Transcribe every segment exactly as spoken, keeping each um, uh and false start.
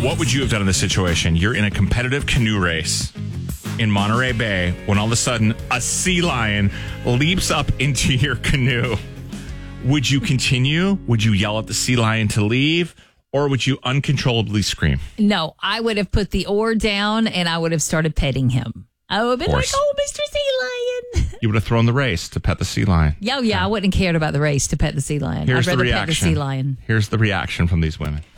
what would you have done in this situation? You're in a competitive canoe race in Monterey Bay when all of a sudden a sea lion leaps up into your canoe. Would you continue? Would you yell at the sea lion to leave? Or would you uncontrollably scream? No, I would have put the oar down and I would have started petting him. I would have been like, oh, Mister Sea Lion. You would have thrown the race to pet the sea lion. Yeah, yeah, I wouldn't have cared about the race to pet the sea lion. Here's I'd rather the reaction. pet the sea lion. Here's the reaction from these women.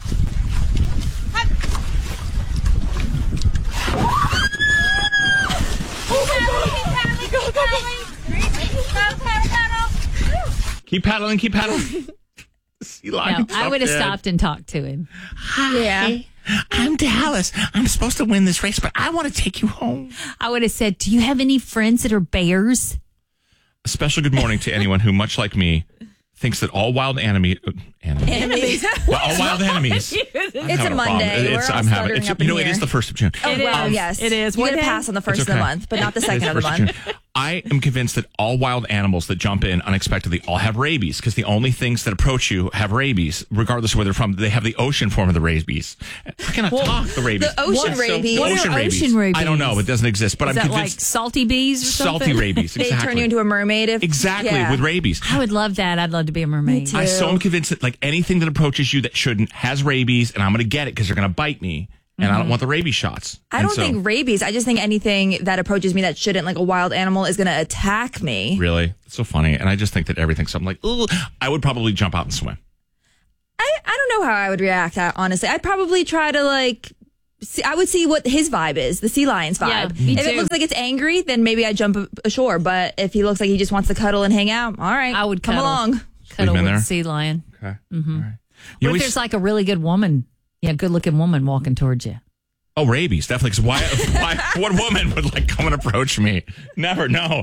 Keep paddling, keep paddling. Sea lion. No, I would have stopped and talked to him. Hi, yeah. I'm Dallas. I'm supposed to win this race, but I want to take you home. I would have said, do you have any friends that are bears? A special good morning to anyone who, much like me, thinks that all wild enemy, uh, enemies. Enemies. Well, all wild enemies. It's a Monday. It's, We're all I'm having, it's, up you in know, here. it is the first of June. Oh, It well, is. yes. It is. You What get a day? pass on the first It's of the okay. month, but not the It second is of the first month. June. I am convinced that all wild animals that jump in unexpectedly all have rabies because the only things that approach you have rabies, regardless of where they're from. They have the ocean form of the rabies. I cannot Well, talk the rabies. the ocean So- rabies. What are ocean rabies. ocean rabies? I don't know. It doesn't exist, but Is I'm that like convinced. salty bees or salty something? rabies. They Exactly. turn you into a mermaid. If, exactly yeah. with rabies. I would love that. I'd love to be a mermaid. Me too. I so am convinced that like anything that approaches you that shouldn't has rabies, and I'm going to get it because they're going to bite me, and Mm-hmm. I don't want the rabies shots. I And don't so- think rabies. I just think anything that approaches me that shouldn't, like a wild animal, is going to attack me. Really, it's so funny, and I just think that everything's something like, ooh, I would probably jump out and swim. I, I don't know how I would react, uh, honestly. I'd probably try to, like, see, I would see what his vibe is, the sea lion's vibe. Yeah, me if too. it looks like it's angry, then maybe I'd jump a- ashore. But if he looks like he just wants to cuddle and hang out, all right, I would come cuddle. along. Cuddle been with there? the sea lion. Okay, Mm-hmm. all right. What You if always- there's like a really good woman? Yeah, good looking woman walking towards you. Oh, rabies, definitely. Because why, why? What woman would like come and approach me? Never, no.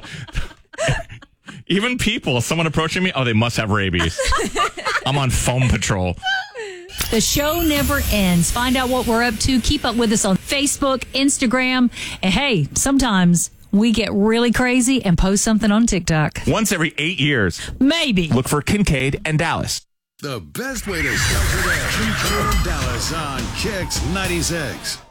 Even people, someone approaching me, oh, they must have rabies. I'm on foam patrol. The show never ends. Find out what we're up to. Keep up with us on Facebook, Instagram, and hey, sometimes we get really crazy and post something on TikTok. Once every eight years, Maybe. look for Kincaid and Dallas. The best way to start your day. Kincaid and Dallas on Kicks ninety-six.